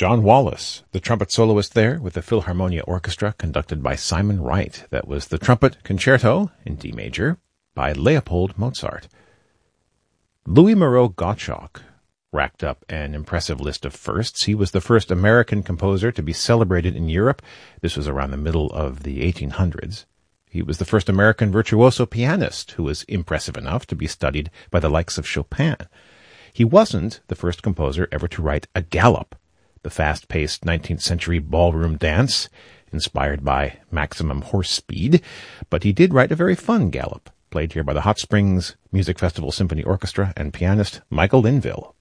John Wallace, the trumpet soloist there with the Philharmonia Orchestra conducted by Simon Wright. That was the Trumpet Concerto in D major by Leopold Mozart. Louis Moreau Gottschalk racked up an impressive list of firsts. He was the first American composer to be celebrated in Europe. This was around the middle of the 1800s. He was the first American virtuoso pianist who was impressive enough to be studied by the likes of Chopin. He wasn't the first composer ever to write a galop, the fast-paced 19th century ballroom dance inspired by maximum horse speed, but he did write a very fun galop, played here by the Hot Springs Music Festival Symphony Orchestra and pianist Michael Linville.